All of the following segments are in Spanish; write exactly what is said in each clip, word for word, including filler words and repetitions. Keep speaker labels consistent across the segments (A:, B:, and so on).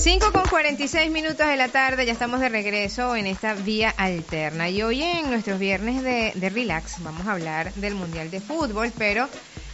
A: cinco con cuarenta y seis minutos de la tarde, ya estamos de regreso en esta vía alterna. Y hoy en nuestros viernes de, de relax vamos a hablar del Mundial de Fútbol, pero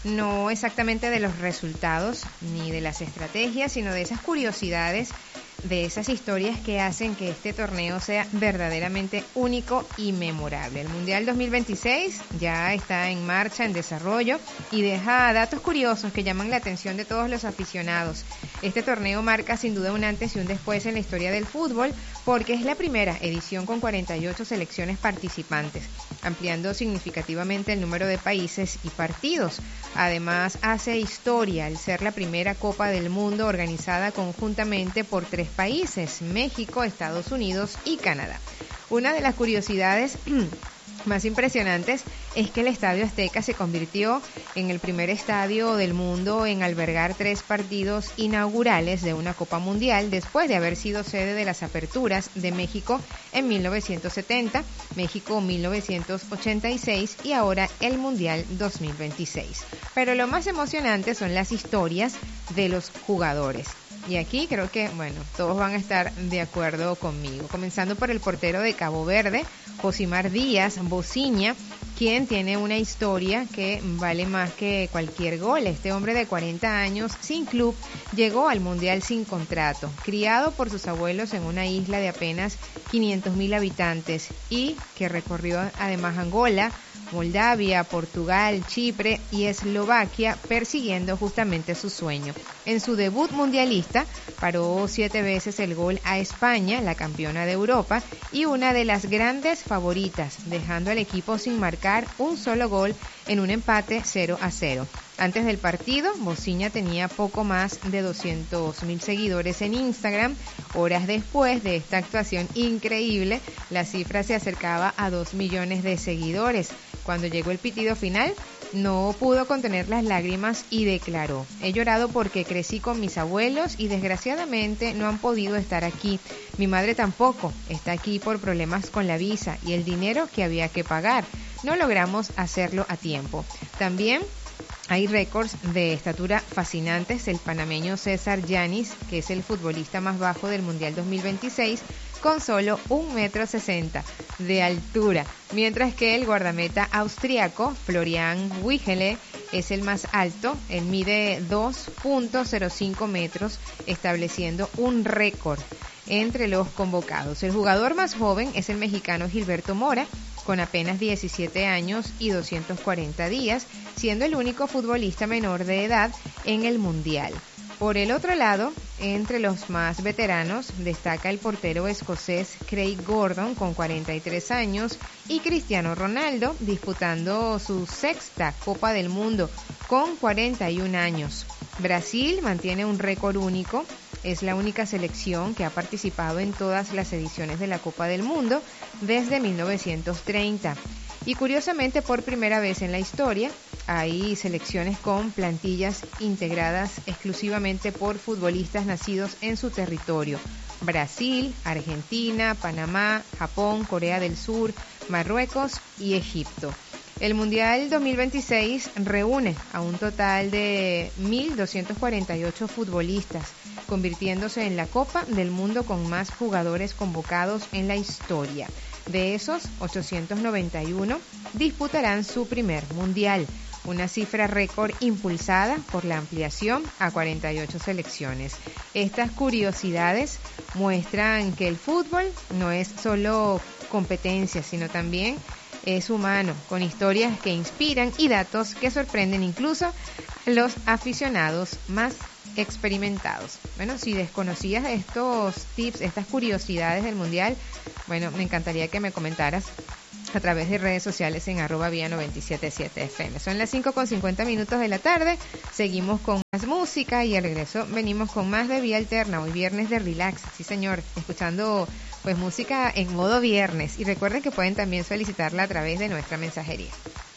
A: no exactamente de los resultados ni de las estrategias, sino de esas curiosidades, de esas historias que hacen que este torneo sea verdaderamente único y memorable. El Mundial dos mil veintiséis ya está en marcha, en desarrollo, y deja datos curiosos que llaman la atención de todos los aficionados. Este torneo marca sin duda un antes y un después en la historia del fútbol, porque es la primera edición con cuarenta y ocho selecciones participantes, ampliando significativamente el número de países y partidos. Además, hace historia al ser la primera Copa del Mundo organizada conjuntamente por tres países: México, Estados Unidos y Canadá. Una de las curiosidades más impresionantes es que el Estadio Azteca se convirtió en el primer estadio del mundo en albergar tres partidos inaugurales de una Copa Mundial, después de haber sido sede de las aperturas de México en mil novecientos setenta, México mil novecientos ochenta y seis y ahora el Mundial dos mil veintiséis. Pero lo más emocionante son las historias de los jugadores. Y aquí creo que, bueno, todos van a estar de acuerdo conmigo. Comenzando por el portero de Cabo Verde, Josimar Díaz Bociña, quien tiene una historia que vale más que cualquier gol. Este hombre de cuarenta años, sin club, llegó al Mundial sin contrato, criado por sus abuelos en una isla de apenas quinientos mil habitantes y que recorrió además Angola, Moldavia, Portugal, Chipre y Eslovaquia persiguiendo justamente su sueño. En su debut mundialista paró siete veces el gol a España, la campeona de Europa y una de las grandes favoritas, dejando al equipo sin marcar un solo gol en un empate cero a cero. Antes del partido, Bociña tenía poco más de doscientos mil seguidores en Instagram. Horas después de esta actuación increíble, la cifra se acercaba a dos millones de seguidores. Cuando llegó el pitido final, no pudo contener las lágrimas y declaró: he llorado porque crecí con mis abuelos y desgraciadamente no han podido estar aquí. Mi madre tampoco, está aquí por problemas con la visa y el dinero que había que pagar. No logramos hacerlo a tiempo. También hay récords de estatura fascinantes. El panameño César Yanis, que es el futbolista más bajo del Mundial dos mil veintiséis, con solo un metro sesenta de altura, mientras que el guardameta austriaco Florian Wigele es el más alto. Él mide dos punto cero cinco metros, estableciendo un récord entre los convocados. El jugador más joven es el mexicano Gilberto Mora, con apenas diecisiete años y doscientos cuarenta días, siendo el único futbolista menor de edad en el Mundial. Por el otro lado, entre los más veteranos, destaca el portero escocés Craig Gordon, con cuarenta y tres años, y Cristiano Ronaldo, disputando su sexta Copa del Mundo, con cuarenta y un años. Brasil mantiene un récord único. Es la única selección que ha participado en todas las ediciones de la Copa del Mundo desde mil novecientos treinta. Y curiosamente, por primera vez en la historia, hay selecciones con plantillas integradas exclusivamente por futbolistas nacidos en su territorio: Brasil, Argentina, Panamá, Japón, Corea del Sur, Marruecos y Egipto. El Mundial dos mil veintiséis reúne a un total de mil doscientos cuarenta y ocho futbolistas, convirtiéndose en la Copa del Mundo con más jugadores convocados en la historia. De esos, ochocientos noventa y uno disputarán su primer Mundial, una cifra récord impulsada por la ampliación a cuarenta y ocho selecciones. Estas curiosidades muestran que el fútbol no es solo competencia, sino también es humano, con historias que inspiran y datos que sorprenden incluso a los aficionados más experimentados. Bueno, si desconocías estos tips, estas curiosidades del Mundial, bueno, me encantaría que me comentaras a través de redes sociales en arroba vía noventa y siete punto siete F M. Son las cinco con cincuenta minutos de la tarde, seguimos con más música y al regreso venimos con más de Vía Alterna, hoy viernes de relax, sí señor, escuchando pues música en modo viernes, y recuerden que pueden también solicitarla a través de nuestra mensajería.